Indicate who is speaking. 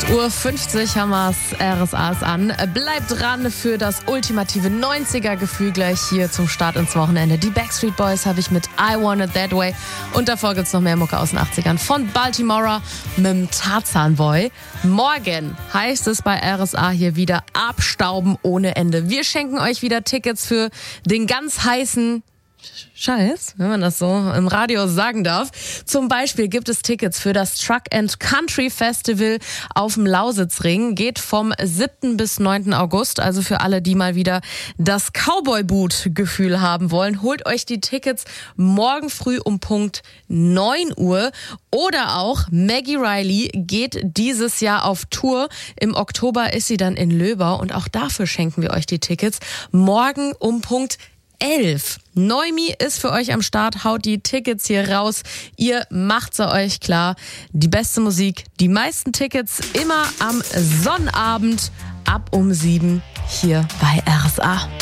Speaker 1: 8:50 Uhr haben wir's, RSA ist an. Bleibt dran für das ultimative 90er-Gefühl gleich hier zum Start ins Wochenende. Die Backstreet Boys habe ich mit I Want It That Way. Und davor gibt's noch mehr Mucke aus den 80ern von Baltimora mit dem Tarzan Boy. Morgen heißt es bei RSA hier wieder abstauben ohne Ende. Wir schenken euch wieder Tickets für den ganz heißen Scheiß, wenn man das so im Radio sagen darf. Zum Beispiel gibt es Tickets für das Truck and Country Festival auf dem Lausitzring. Geht vom 7. bis 9. August. Also für alle, die mal wieder das Cowboy-Boot-Gefühl haben wollen, holt euch die Tickets morgen früh um Punkt 9 Uhr. Oder auch Maggie Riley geht dieses Jahr auf Tour. Im Oktober ist sie dann in Löbau und auch dafür schenken wir euch die Tickets. Morgen um Punkt 11. Neumi ist für euch am Start, haut die Tickets hier raus. Ihr macht's euch klar. Die beste Musik, die meisten Tickets immer am Sonnabend ab um 7 hier bei RSA.